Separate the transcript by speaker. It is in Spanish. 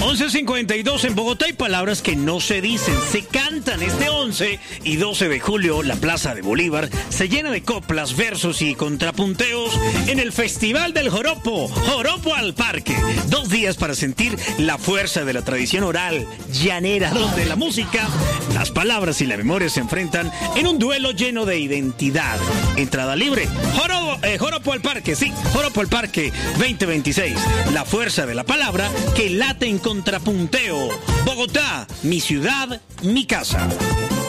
Speaker 1: 11:52 en Bogotá. Hay palabras que no se dicen, se cantan. Este 11 y 12 de julio, la Plaza de Bolívar se llena de coplas, versos y contrapunteos en el Festival del Joropo. Joropo al Parque. 2 días para sentir la fuerza de la tradición oral llanera, donde la música, las palabras y la memoria se enfrentan en un duelo lleno de identidad. Entrada libre. Joropo al Parque, sí, Joropo al Parque 2026. La fuerza de la palabra que late en contrapunteo. Bogotá, mi ciudad, mi casa.